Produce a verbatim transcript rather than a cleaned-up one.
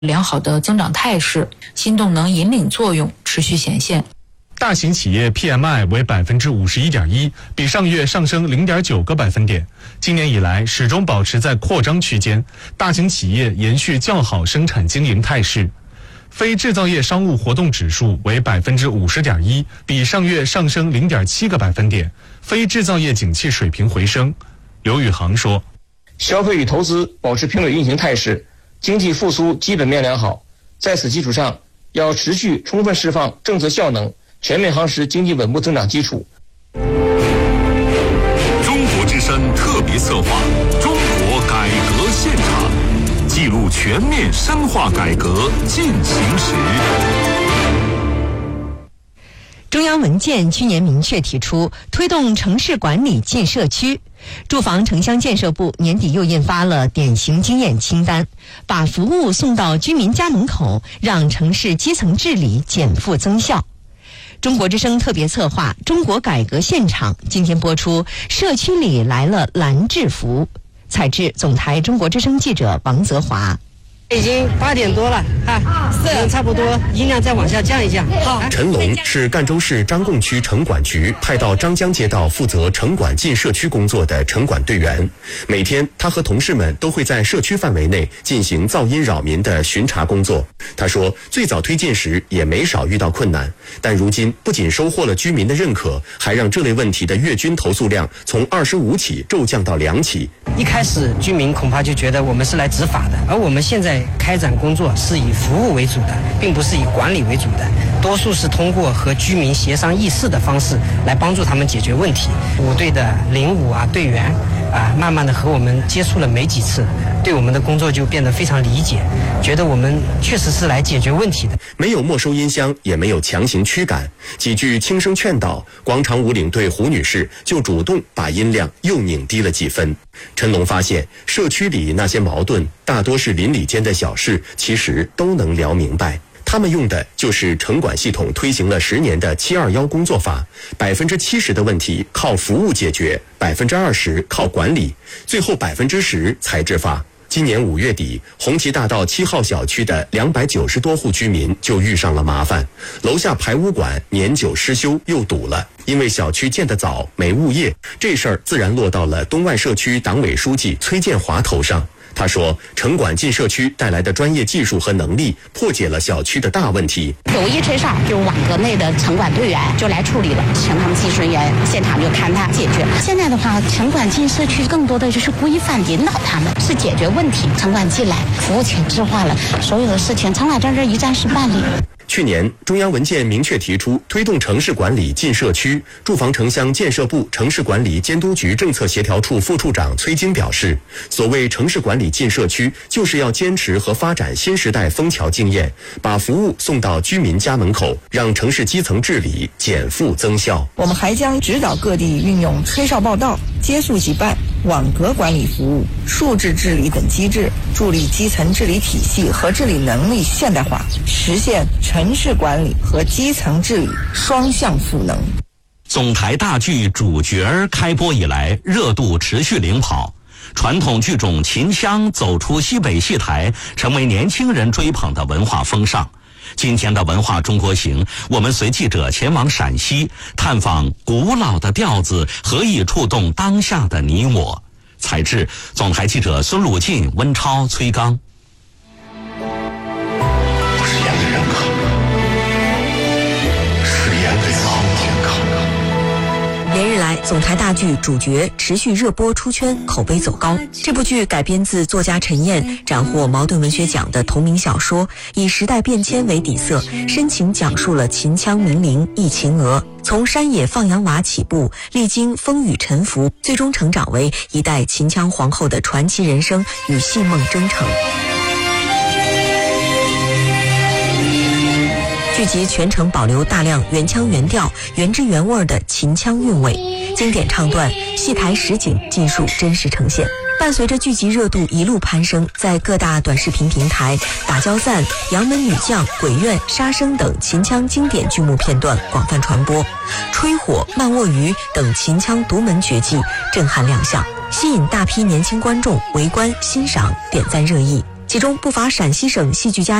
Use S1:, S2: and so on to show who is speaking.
S1: 良好的增长态势，新动能引领作用持续显现。
S2: 大型企业 P M I 为百分之五十一点一，比上月上升零点九个百分点。今年以来始终保持在扩张区间，大型企业延续较好生产经营态势。非制造业商务活动指数为百分之五十点一，比上月上升零点七个百分点。非制造业景气水平回升。刘宇航说：“
S3: 消费与投资保持平稳运行态势，经济复苏基本面良好。在此基础上，要持续充分释放政策效能。”全面夯实经济稳步增长基础。
S4: 中国之声特别策划《中国改革现场》，记录全面深化改革进行时。
S5: 中央文件去年明确提出，推动城市管理进社区。住房城乡建设部年底又印发了典型经验清单，把服务送到居民家门口，让城市基层治理减负增效。中国之声特别策划《中国改革现场》今天播出，社区里来了蓝制服。采制总台中国之声记者王泽华。
S6: 已经八点多了哈，是差不多，音量再往下降一降。好，
S7: 陈龙是赣州市张贡区城管局派到张江街道负责城管进社区工作的城管队员。每天，他和同事们都会在社区范围内进行噪音扰民的巡查工作。他说，最早推进时也没少遇到困难，但如今不仅收获了居民的认可，还让这类问题的月均投诉量从二十五起骤降到两起。
S6: 一开始居民恐怕就觉得我们是来执法的，而我们现在开展工作是以服务为主的，并不是以管理为主的，多数是通过和居民协商议事的方式来帮助他们解决问题。五队的领舞啊队员啊，慢慢的和我们接触了没几次，对我们的工作就变得非常理解，觉得我们确实是来解决问题的。
S7: 没有没收音箱，也没有强行驱赶，几句轻声劝导，广场舞领队胡女士就主动把音量又拧低了几分。陈龙发现，社区里那些矛盾大多是邻里间的小事，其实都能聊明白。他们用的就是城管系统推行了十年的七二幺工作法，百分之七十的问题靠服务解决，百分之二十靠管理，最后百分之十才执法。今年五月底，红旗大道七号小区的两百九十多户居民就遇上了麻烦，楼下排污管年久失修又堵了。因为小区建得早，没物业，这事儿自然落到了东外社区党委书记崔建华头上。他说，城管进社区带来的专业技术和能力，破解了小区的大问题。
S8: 有一吹哨，就网格内的城管队员就来处理了，请他们技术人员现场就勘探解决。现在的话，城管进社区更多的就是规范引导他们，是解决问题。城管进来，服务前置化了，所有的事情城管在这一站式办理。
S7: 去年，中央文件明确提出推动城市管理进社区。住房城乡建设部城市管理监督局政策协调处副处长崔晶表示，所谓城市管理进社区，就是要坚持和发展新时代枫桥经验，把服务送到居民家门口，让城市基层治理减负增效。
S9: 我们还将指导各地运用吹哨报到、接速即办、网格管理服务、数字治理等机制，助力基层治理体系和治理能力现代化，实现城市管理和基层治理双向赋能。
S10: 总台大剧主角开播以来，热度持续领跑，传统剧种秦腔走出西北戏台，成为年轻人追捧的文化风尚。今天的文化中国行，我们随记者前往陕西，探访古老的调子何以触动当下的你我。采制总台记者孙鲁进、温超、崔刚。
S11: 不是演给人看的，是演给苍天看的。
S5: 连日来，总台大剧主角持续热播出圈，口碑走高。这部剧改编自作家陈燕斩获茅盾文学奖的同名小说，以时代变迁为底色，深情讲述了秦腔名伶忆秦娥从山野放羊娃起步，历经风雨沉浮，最终成长为一代秦腔皇后的传奇人生与戏梦征程。剧集全程保留大量原腔原调、原汁原味的秦腔韵味，经典唱段、戏台实景尽数真实呈现。伴随着剧集热度一路攀升，在各大短视频平台，打交赞、杨门女将、鬼怨、杀生等秦腔经典剧目片段广泛传播，吹火、慢卧鱼等秦腔独门绝技震撼亮相，吸引大批年轻观众围观欣赏、点赞热议。
S12: 其中不乏陕西省戏剧家